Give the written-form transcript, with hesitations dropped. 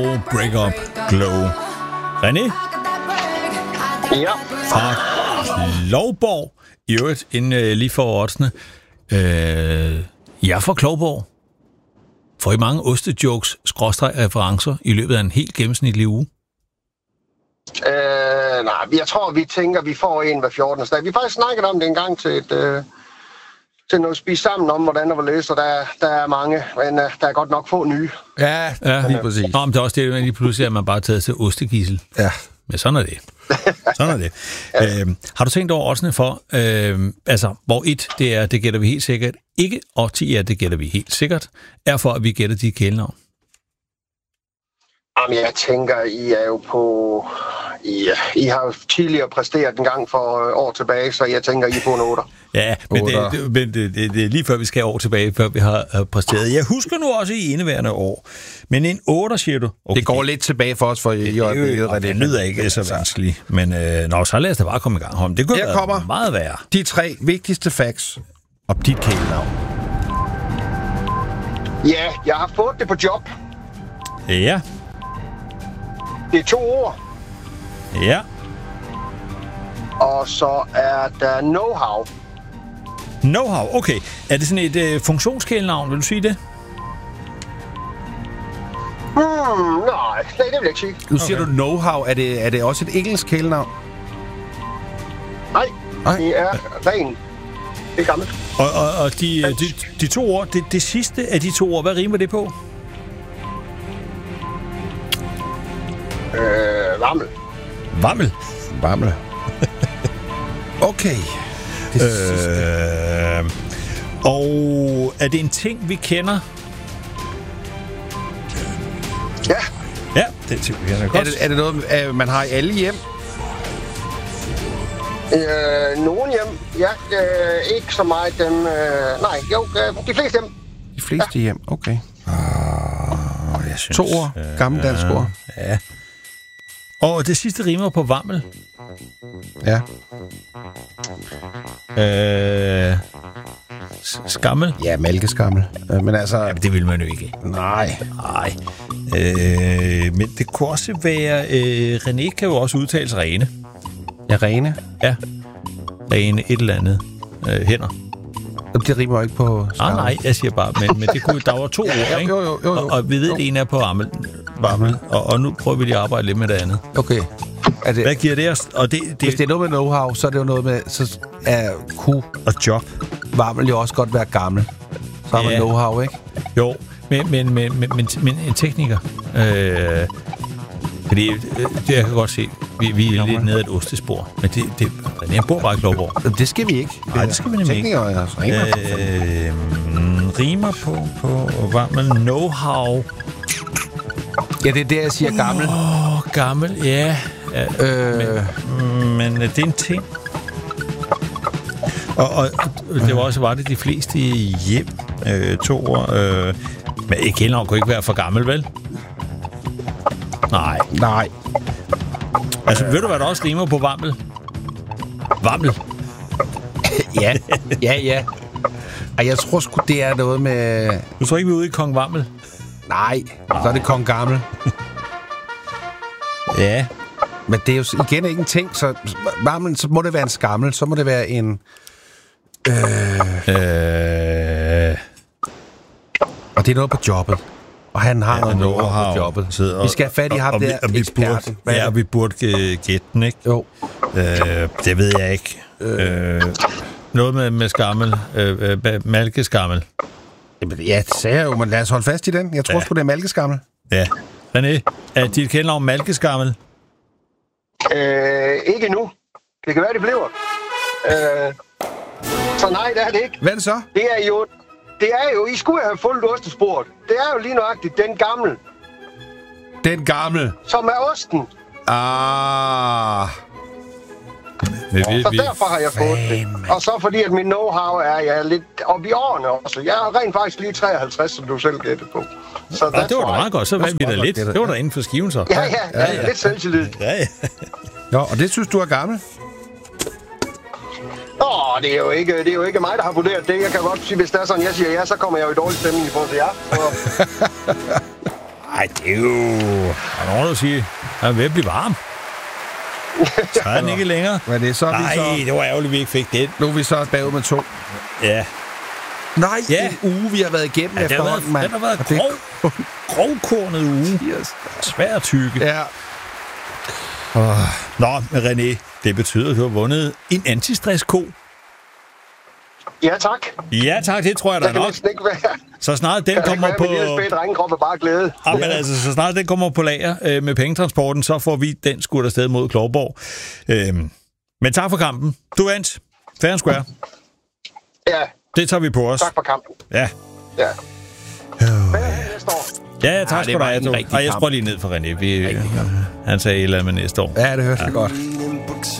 Break Up Glow. René? Ja. Fra Klovborg. I øvrigt, inden lige for oddsene. Jeg er fra Klovborg. Får I mange ostejokes, /referencer i løbet af en helt gennemsnitlig uge? Nej, jeg tror, vi tænker, vi får en hver 14. dag. Vi har faktisk snakket om det en gang til noget spise sammen om, hvordan der var løs, og der er mange, men der er godt nok få nye. Ja, lige præcis. Nå, men det er også det, at lige pludselig er man bare taget til ostegissel. Ja. Men sådan er det. Sådan er det. Ja. Har du tænkt over oddsene for, hvor 1, det er, det gætter vi helt sikkert ikke, og 10 er, det gætter vi helt sikkert, er for, at vi gætter de kælenavn? Jamen, jeg tænker, I er jo på... I har jo tidligere præsteret en gang for år tilbage, så jeg tænker, I er på en 8. Ja, men det er lige før vi skal år tilbage, før vi har præsteret. Jeg husker nu også i indeværende år. Men en 8, siger du? Okay. Det går lidt tilbage for os, for i øjeblikket. Det lyder ikke så vanskeligt. Men så lad os da bare komme i gang. Det kunne være meget værre. De 3 vigtigste facts om dit kælenavn. Ja, jeg har fået det på job. Ja. Det er 2 ord. Ja. Og så er der know-how. Know-how, okay. Er det sådan et funktionskælenavn, vil du sige det? Nej, det vil jeg ikke sige. Nu siger du know-how. Er det også et engelsk kælenavn? Nej, det er ren. Det er gammelt. Og de 2 ord, det sidste af de 2 ord, hvad rimer det på? Vammel. Vammel. Okay. Og er det en ting, vi kender? Ja. Ja, det er en ting, vi kender godt. Er det noget, man har i alle hjem? Nogen hjem. Ja, ikke så meget dem... de fleste hjem. De fleste hjem, okay. Jeg synes, 2 ord. Gammeldansk ord. Ja. Og det sidste rimer på vammel. Ja. Skammel? Ja, mælkeskammel. Men altså... Ja, men det vil man jo ikke. Nej. Men det kunne også være... René kan jo også udtales Rene. Ja, Rene? Ja. Rene et eller andet. Hænder. Det rimer jo ikke på skammel. Nej, jeg siger bare, men det kunne, der var 2 ord, ikke? Jo. Og vi ved, at en er på vammel. Og nu prøver vi lige at arbejde lidt med det andet. Okay. Hvad giver det os? Og hvis det er noget med know-how, så er det jo noget med... Så er og job. Vammel jo også godt være gammel. Så har man know-how, ikke? Jo, men en tekniker. Fordi det jeg kan godt se, vi er lidt nede af et ostespor. Men jeg bor bare i Klovborg. Det skal vi ikke. Nej, det skal vi nemlig ikke. Rimer på vammel. Know-how. Ja, det er det, jeg siger gammel. Gammel, ja. Men det er en ting. Og det var også det de fleste hjem. 2 år. Men jeg kender kunne ikke være for gammel, vel? Nej. Altså, ved du, hvad der også rimer på vammel? Vammel. Ja. Ej, jeg tror sgu, det er noget med... Du tror ikke, vi er ude i Kong Vammel? Nej, så er det Kong Gammel. Ja. Men det er jo igen ikke en ting, så vammel, så må det være en skammel, så må det være en... Og det er noget på jobbet. Og han har noget know-how på jobbet. Vi skal have fat i ham der eksperten. Vi burde gætte den, ikke? Jo. Det ved jeg ikke. Noget med skammel. Malkeskammel. Ja, det sagde jeg jo, men lad os holde fast i den. Jeg tror sgu, det er malkeskammel. Ja. René, er dit kælenavn malkeskammel? Ikke nu. Det kan være, det bliver. Så nej, det er det ikke. Hvad er det så? Det er jo, I skulle have fulgt ostesporet. Det er jo lige nøjagtigt den gamle. Den gamle? Som er osten. Så derfor har jeg fået det. Og så fordi, at min know-how er lidt oppe i årene også. Jeg er rent faktisk lige 53, som du selv gættede på. Så det var da meget godt. Så vandt vi da lidt. Det var da inden for skiven så. Ja. Lidt selvtillid. Ja. Nå, og det synes du er gammel? Det er jo ikke mig, der har vurderet det. Jeg kan godt sige, hvis det er sådan, jeg siger ja, så kommer jeg jo i dårlig stemning i forhold til jer. Nej, det er jo... Der er nogen, der siger, at han er ved at blive varm. Så er den ikke længere. Men det er så, det var ærgerligt, vi ikke fik det. Nu er vi så bagud med 2. Ja. Nej, en uge, vi har været igennem efterhånden, mand. Den har været grovkornet uge. Yes. Svær tykke. Ja. Nå, René, det betyder, at du har vundet en antistress-ko. Ja, tak. Ja, tak, det tror jeg, der er nok. Det kan ikke være. Så snart den kommer på... Drengekrop er bare glæde. Ja, men altså, så snart den kommer på lager med pengetransporten, så får vi den skudt afsted mod Klovborg. Men tak for kampen. Du vandt. Fair and square. Ja. Det tager vi på os. Tak for kampen. Ja. Ja. Ja, tak skal du have. Og jeg sprøjter lige ned for René. Han sagde et eller andet med næste år. Ja, det hørte jeg godt.